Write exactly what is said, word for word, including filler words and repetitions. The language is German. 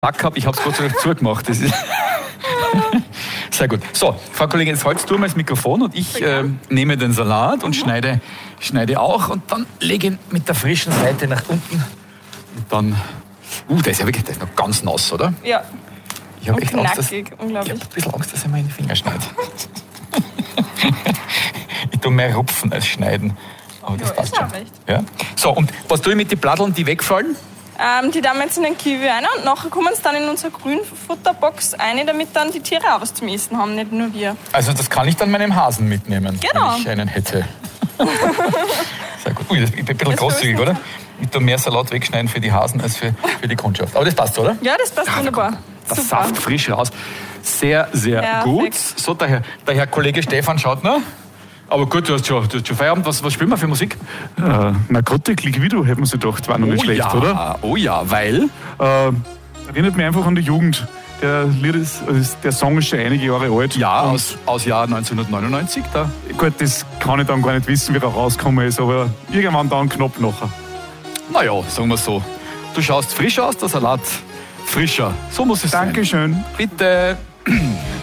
Back habe, ich habe es Gott sei Dank zugemacht. Das ist sehr gut. So, Frau Kollegin, jetzt haltst du mal das Mikrofon und ich äh, nehme den Salat und schneide, schneide auch und dann lege ihn mit der frischen Seite nach unten. Und dann, uh, der ist ja wirklich, der ist noch ganz nass, oder? Ja. Ich habe und echt knackig, Angst, dass, unglaublich. Ich habe ein bisschen Angst, dass ich mir in die Finger schneide. Ich tue mehr rupfen als schneiden. Aber das Ja, passt ist schon. auch recht. Ja. So, und was tue ich mit den Platteln, die wegfallen? Ähm, die tun wir jetzt in den Kiwi rein und nachher kommen sie dann in unsere Grünfutterbox rein, damit dann die Tiere auch was zum Essen haben, nicht nur wir. Also das kann ich dann meinem Hasen mitnehmen, Genau. wenn ich einen hätte. Sehr gut. Ui, das, ich bin ein bisschen großzügig, oder? Ich tue mehr Salat wegschneiden für die Hasen als für, für die Kundschaft. Aber das passt, oder? Ja, das passt wunderbar. Der Super. Saft frisch raus. Sehr, sehr Perfekt. gut. So, der Herr, der Herr Kollege Stefan schaut noch. Aber gut, du hast schon, du hast schon Feierabend. Was, was spielen wir für Musik? Äh, Narkotik Liquido, hätten wir sich gedacht, war noch nicht schlecht, ja, oder? Oh ja, weil? Äh, erinnert mich einfach an die Jugend. Der, Lied ist, also der Song ist schon einige Jahre alt. Ja, Und aus, aus Jahr neunzehnhundertneunundneunzig. Da. gut, das kann ich dann gar nicht wissen, wie der rausgekommen ist, aber irgendwann dann knapp nachher. Naja, sagen wir so. Du schaust frisch aus, der Salat frischer. So muss es sein. Dankeschön. Bitte.